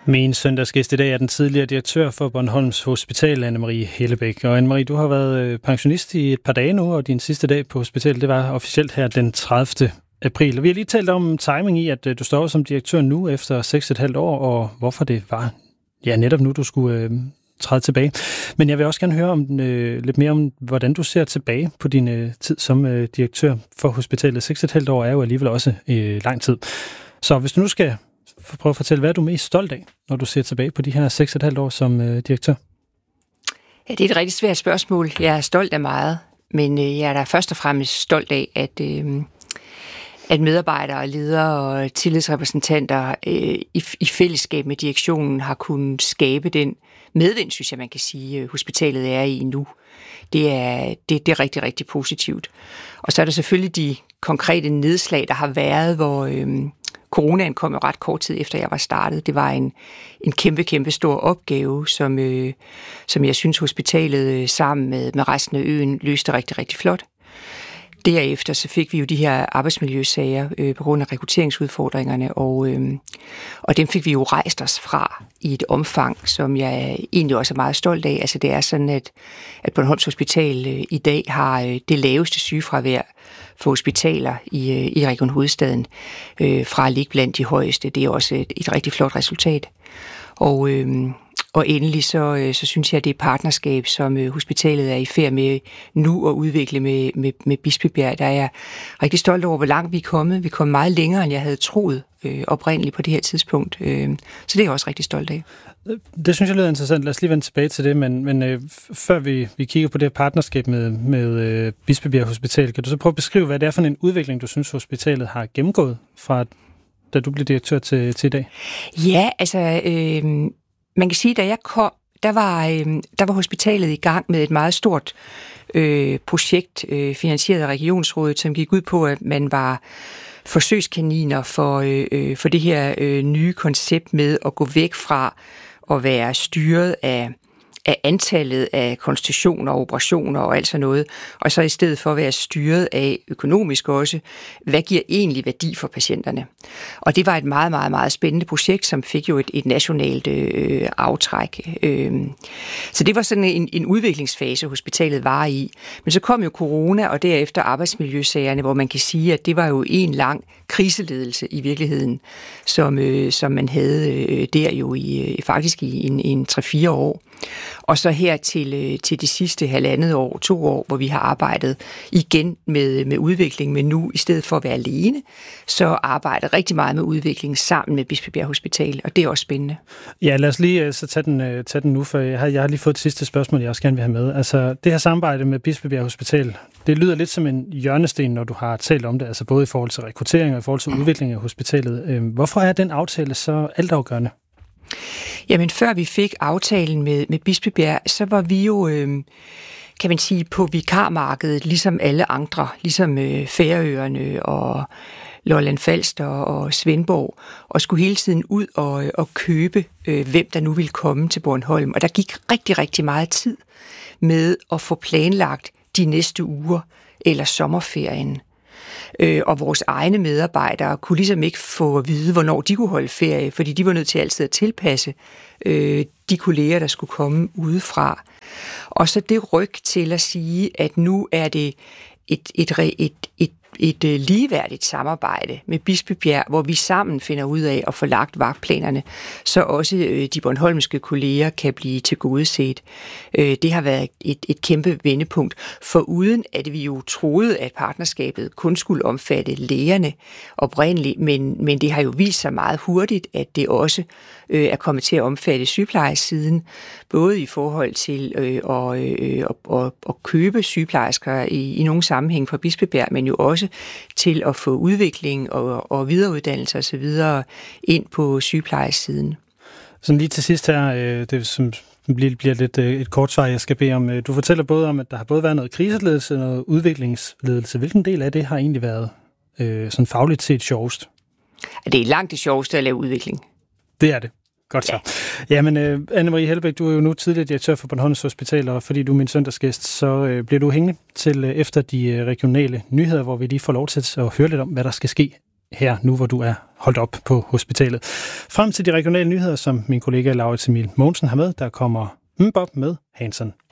Min søndagsgæst i dag er den tidligere direktør for Bornholms Hospital, Anne-Marie Hellebæk. Og Anne-Marie, du har været pensionist i et par dage nu, og din sidste dag på hospitalet, det var officielt her den 30. april. Og vi har lige talt om timing i, at du står som direktør nu efter 6,5 år, og hvorfor det var netop nu, du skulle træde tilbage. Men jeg vil også gerne høre om lidt mere om, hvordan du ser tilbage på din tid som direktør for hospitalet. 6,5 år er jo alligevel også lang tid. Så hvis du nu skal prøve at fortælle, hvad er du mest stolt af, når du ser tilbage på de her 6,5 år som direktør? Ja, det er et rigtig svært spørgsmål. Jeg er stolt af meget, men jeg er da først og fremmest stolt af, at medarbejdere, ledere og tillidsrepræsentanter i fællesskab med direktionen har kunnet skabe den medvind, synes jeg, man kan sige, hospitalet er i nu. Det er rigtig, rigtig positivt. Og så er der selvfølgelig de konkrete nedslag, der har været, hvor coronaen kom jo ret kort tid efter, jeg var startet. Det var en kæmpe stor opgave, som jeg synes, hospitalet sammen med resten af øen løste rigtig, rigtig flot. Derefter så fik vi jo de her arbejdsmiljøsager på grund af rekrutteringsudfordringerne, og dem fik vi jo rejst os fra i et omfang, som jeg egentlig også er meget stolt af. Altså det er sådan, at Bornholms Hospital i dag har det laveste sygefravær for hospitaler i Region Hovedstaden, fra at ligge blandt de højeste. Det er også et rigtig flot resultat. Og endelig så synes jeg, at det er partnerskab, som hospitalet er i færd med nu at udvikle med Bispebjerg. Der er jeg rigtig stolt over, hvor langt vi er kommet. Vi kom meget længere, end jeg havde troet oprindeligt på det her tidspunkt. Så det er jeg også rigtig stolt af. Det synes jeg lyder interessant. Lad os lige vende tilbage til det, men før vi kigger på det her partnerskab med Bispebjerg Hospital, kan du så prøve at beskrive, hvad det er for en udvikling, du synes, hospitalet har gennemgået fra da du blev direktør til i dag? Ja, altså man kan sige, da jeg kom, der var hospitalet i gang med et meget stort projekt, finansieret af Regionsrådet, som gik ud på, at man var forsøgskaniner for det her nye koncept med at gå væk fra at være styret af antallet af konstitutioner og operationer og alt sådan noget, og så i stedet for at være styret af økonomisk også, hvad giver egentlig værdi for patienterne. Og det var et meget, meget, meget spændende projekt, som fik jo et nationalt aftræk. Så det var sådan en udviklingsfase, hospitalet var i. Men så kom jo corona, og derefter arbejdsmiljøsagerne, hvor man kan sige, at det var jo en lang kriseledelse i virkeligheden, som man havde der jo faktisk i en 3-4 år. Og så her til de sidste 1,5 år, 2 år, hvor vi har arbejdet igen med udvikling, men nu i stedet for at være alene, så arbejder rigtig meget med udvikling sammen med Bispebjerg Hospital, og det er også spændende. Ja, lad os lige så tage den nu, for jeg har lige fået det sidste spørgsmål, jeg også gerne vil have med. Altså, det her samarbejde med Bispebjerg Hospital, det lyder lidt som en hjørnesten, når du har talt om det, altså både i forhold til rekruttering og i forhold til udvikling af hospitalet. Hvorfor er den aftale så altafgørende? Jamen, før vi fik aftalen med Bispebjerg, så var vi jo, kan man sige, på vikarmarkedet, ligesom alle andre, ligesom Færøerne og Lolland Falster og Svendborg, og skulle hele tiden ud og købe, hvem der nu ville komme til Bornholm. Og der gik rigtig, rigtig meget tid med at få planlagt de næste uger eller sommerferien. Og vores egne medarbejdere kunne ligesom ikke få at vide, hvornår de kunne holde ferie, fordi de var nødt til altid at tilpasse de kolleger, der skulle komme udefra. Og så det ryg til at sige, at nu er det et ligeværdigt samarbejde med Bispebjerg, hvor vi sammen finder ud af at få lagt vagtplanerne, så også de bornholmske kolleger kan blive tilgodeset. Det har været et kæmpe vendepunkt, for uden at vi jo troede, at partnerskabet kun skulle omfatte lægerne oprindeligt, men det har jo vist sig meget hurtigt, at det også er kommet til at omfatte sygeplejersiden, både i forhold til at købe sygeplejersker i nogle sammenhæng fra Bispebjerg, men jo også til at få udvikling og videreuddannelse osv. ind på sygeplejersiden. Sådan lige til sidst her, det som bliver lidt et kort svar, jeg skal bede om. Du fortæller både om, at der har både været noget kriseledelse og noget udviklingsledelse. Hvilken del af det har egentlig været sådan fagligt set sjovest? Det er langt det sjoveste at lave udvikling. Det er det. Godt så. Ja. Jamen, Anne-Marie Hellebæk, du er jo nu tidligere direktør for Bornholms Hospital, og fordi du er min søndagsgæst, så bliver du hængende til efter de regionale nyheder, hvor vi lige får lov til at høre lidt om, hvad der skal ske her, nu hvor du er holdt op på hospitalet. Frem til de regionale nyheder, som min kollega Laurits Emil Mogensen har med, der kommer Mbop med Hanson.